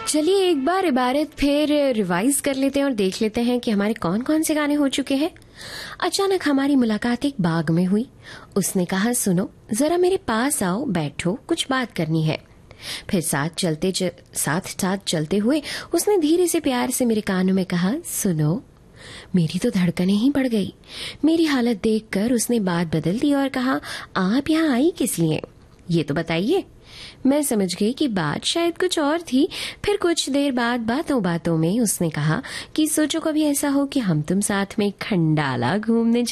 चलिए एक बार इबारत फिर रिवाइज कर लेते हैं और देख लेते हैं कि हमारे कौन कौन से गाने हो चुके हैं। अचानक हमारी मुलाकात एक बाग में हुई। उसने कहा, सुनो जरा मेरे पास आओ, बैठो, कुछ बात करनी है। फिर साथ चलते हुए उसने धीरे से प्यार से मेरे कानों में कहा, सुनो। मेरी तो धड़कनें ही बढ़ गई। मेरी हालत देखकर उसने बात बदल दी और कहा, आप यहाँ आई किस लिए, ये तो बताइए। मैं समझ गई कि बात शायद कुछ और थी। फिर कुछ देर बाद बातों में उसने कहा कि सोचो कभी ऐसा हो कि हम तुम साथ में खंडाला घूमने